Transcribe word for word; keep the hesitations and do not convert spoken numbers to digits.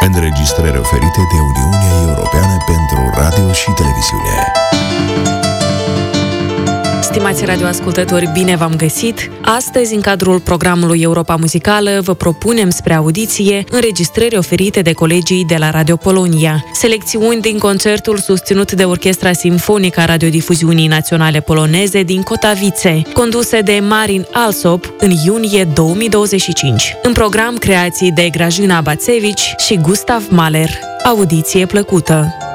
Înregistrări oferite de Uniunea Europeană pentru Radio și Televiziune. Stimați radioascultători, bine v-am găsit! Astăzi, în cadrul programului Europa Muzicală, vă propunem spre audiție înregistrări oferite de colegii de la Radio Polonia. Selecțiuni din concertul susținut de Orchestra Simfonică a Radiodifuziunii Naționale Poloneze din Kotavice, conduse de Marin Alsop în iunie două mii douăzeci și cinci. În program, creații de Grażyna Bacewicz și Gustav Mahler. Audiție plăcută!